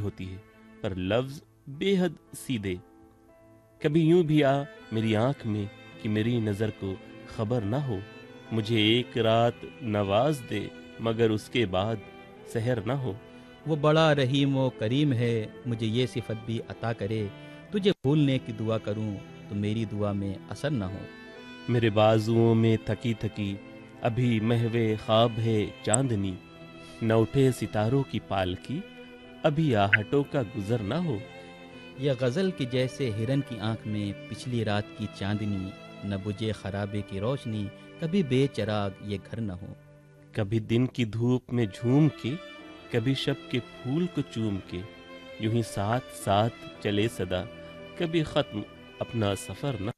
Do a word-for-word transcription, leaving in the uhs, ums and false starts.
होती है, पर लफ्ज बेहद सीधे। कभी यूं भी आ मेरी आंख में कि मेरी नजर को खबर ना हो, मुझे एक रात नवाज दे मगर उसके बाद सहर ना हो। वो बड़ा रहीम व करीम है, मुझे ये सिफत भी अता करे, तुझे भूलने की दुआ करूं तो मेरी दुआ में असर न हो। मेरे बाजुओं में थकी थकी अभी महवे ख्वाब है चांदनी, न उठे सितारों की पालकी अभी आहटों का गुजर ना हो। यह गज़ल की जैसे हिरन की आंख में पिछली रात की चांदनी, न बुझे खराबे की रोशनी कभी बेचराग ये घर न हो। कभी दिन की धूप में झूम के, कभी शब के फूल को चूम के, यूं ही साथ साथ चले सदा, कभी खत्म अपना सफर न